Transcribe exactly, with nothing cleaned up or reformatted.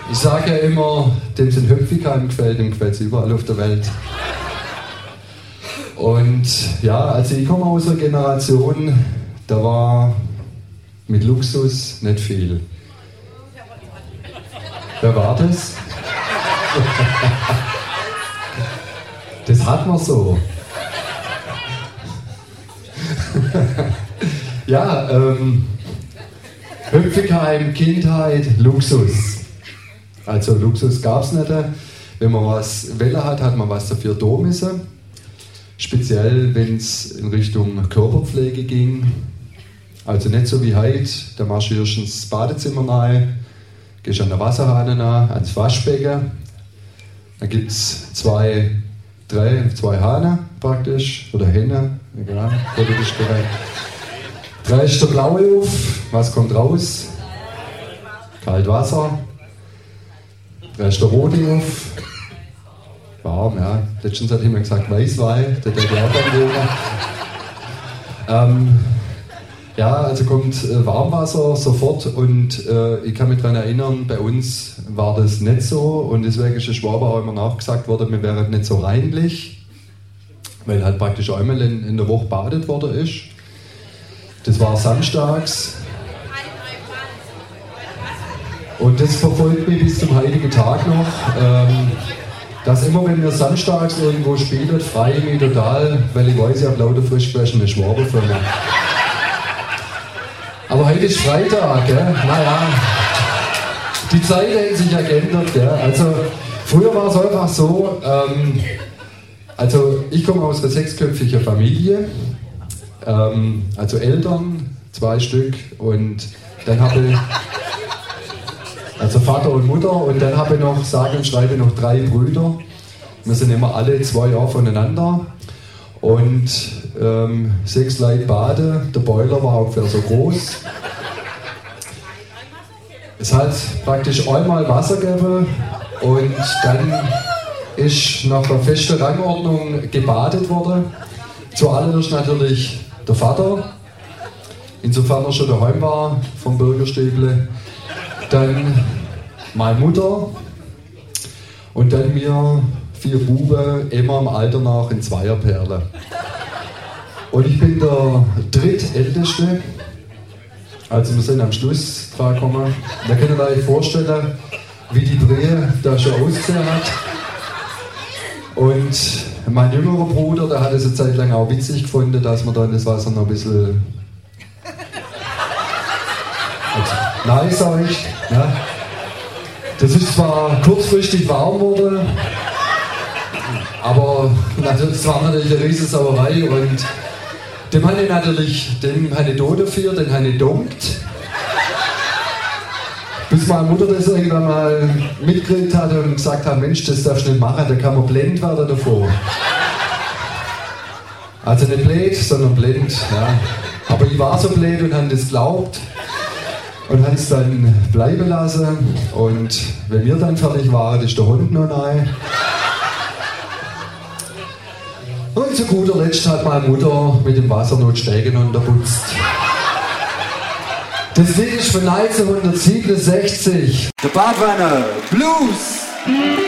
Ich sage ja immer, dem sind Höpfigheim gefällt, dem gefällt es überall auf der Welt. Und ja, also ich komme aus einer Generation, da war mit Luxus nicht viel. Wer war das? Das hat man so. Ja, ähm, Höpfigheim, Kindheit, Luxus. Also Luxus gab es nicht. Wenn man was wählen hat, hat man was dafür tun müssen. Speziell, wenn es in Richtung Körperpflege ging. Also nicht so wie heute, da marschierst du ins Badezimmer rein, gehst an der Wasserhahn nach, ans Waschbecken. Da gibt es zwei, drei, zwei Hahne praktisch, oder Hähne, egal, politisch korrekt. Drei ist der blaue auf, was kommt raus? Kalt Wasser. Drei ist der rote auf. Warm, ja. Letztens hat jemand gesagt Weißwein, der hätte ich auch dann ähm, Ja, also kommt äh, Warmwasser sofort und äh, ich kann mich daran erinnern, bei uns war das nicht so und deswegen ist der Schwaber auch immer nachgesagt worden, wir wären nicht so reinlich, weil halt praktisch einmal in, in der Woche badet worden ist. Das war samstags. Und das verfolgt mich bis zum heutigen Tag noch. Ähm, dass immer, wenn wir samstags irgendwo spielen, freue ich mich total, weil ich weiß, ich habe lauter frisch gewaschene Schwaber für mich. Aber heute ist Freitag, gell? Naja, die Zeit hat sich ja geändert. Gell? Also, früher war es einfach so, ähm, also ich komme aus einer sechsköpfigen Familie, ähm, also Eltern, zwei Stück und dann habe ich, also Vater und Mutter und dann habe ich noch, sage und schreibe noch drei Brüder. Wir sind immer alle zwei Jahre voneinander und ähm, sechs Leute baden, der Boiler war ungefähr so groß. Es hat praktisch einmal Wasser gegeben und dann ist nach einer festen Rangordnung gebadet worden. Zuallererst natürlich der Vater, insofern er schon daheim war vom Bürgerstüble. Dann meine Mutter und dann wir vier Buben, immer im Alter nach in Zweierperle. Und ich bin der drittälteste, also wir sind am Schluss dran gekommen. Da könnt ihr euch vorstellen, wie die Brehe da schon ausgesehen hat. Und mein jüngerer Bruder, der hat es eine Zeit lang auch witzig gefunden, dass man dann das Wasser noch ein bisschen... Also, nein, sag ich. Ja. Das ist zwar kurzfristig warm geworden, aber es war natürlich eine riesige Sauerei und dem habe ich natürlich, dem habe ich da dafür, den habe ich gedumpt. Bis meine Mutter das irgendwann mal mitgekriegt hat und gesagt hat, Mensch, das darfst du nicht machen, da kann man blind werden davor. Also nicht blöd, sondern blind. Ja. Aber ich war so blöd und habe das geglaubt. Und haben es dann bleiben lassen. Und wenn wir dann fertig waren, ist der Hund noch rein. Und zu guter Letzt hat meine Mutter mit dem Wasser noch die Stegen unterputzt. Das Lied ist von neunzehnhundertsiebenundsechzig. Der Badwanner Blues.